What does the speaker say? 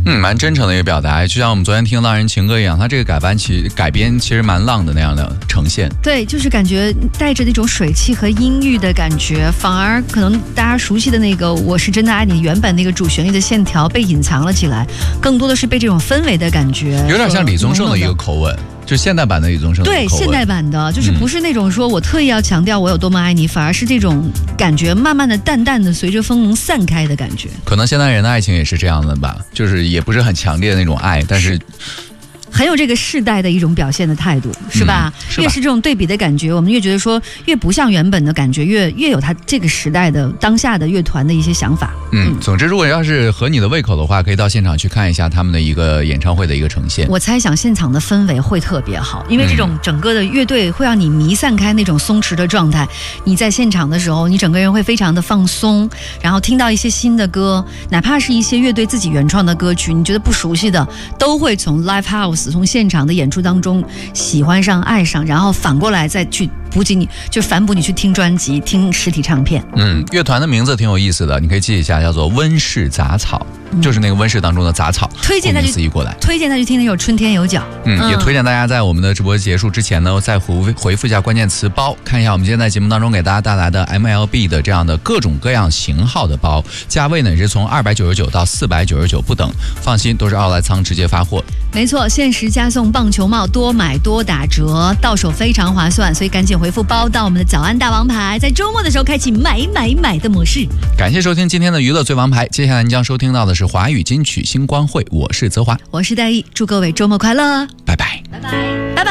蛮真诚的一个表达，就像我们昨天听《浪人情歌》一样，它这个改编其实蛮浪的那样的呈现。 对，就是感觉带着那种水汽和阴郁的感觉，反而可能大家熟悉的那个《我是真的爱你》原本那个主旋律的线条被隐藏了起来，更多的是被这种氛围的感觉， 有点像李宗盛的一个口吻。就现代版的李宗盛的口吻， 对，现代版的就是不是那种说我特意要强调我有多么爱你，反而是这种感觉慢慢的淡淡的随着风能散开的感觉。 可能现代人的爱情也是这样的吧，就是也不是很强烈的那种爱，但是很有这个世代的一种表现的态度，是吧？越是这种对比的感觉，我们越觉得说越不像原本的感觉，越有他这个时代的当下的乐团的一些想法。 总之如果要是合你的胃口的话，可以到现场去看一下他们的一个演唱会的一个呈现。 我猜想现场的氛围会特别好，因为这种整个的乐队会让你弥散开那种松弛的状态。你在现场的时候，你整个人会非常的放松，然后听到一些新的歌，哪怕是一些乐队自己原创的歌曲，你觉得不熟悉的，都会从 live house 从现场的演出当中喜欢上爱上，然后反过来再去补给你，就反哺你去听专辑听实体唱片。 乐团的名字挺有意思的，你可以记一下，叫做温室杂草，就是那个温室当中的杂草。 推荐他去听那首春天有脚。 也推荐大家在我们的直播结束之前呢，再回复一下关键词包，看一下我们今天在节目当中给大家带来的 MLB 的这样的各种各样型号的包，价位呢也是从299到499不等，放心，都是奥莱仓直接发货。 没错，限时加送棒球帽，多买多打折，到手非常划算，所以赶紧回复包到我们的早安大王牌，在周末的时候开启买的模式。 感谢收听今天的娱乐最王牌，接下来您将收听到的是华语金曲星光会，我是泽华， 我是戴毅，祝各位周末快乐， 拜拜。